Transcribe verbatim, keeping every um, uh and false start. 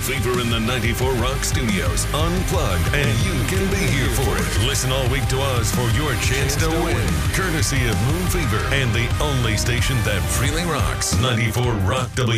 Fever in the ninety-four Rock Studios, unplugged, and you can be here for it. Listen all week to us for your chance to win, courtesy of Moon Fever and the only station that really rocks, ninety-four Rock W.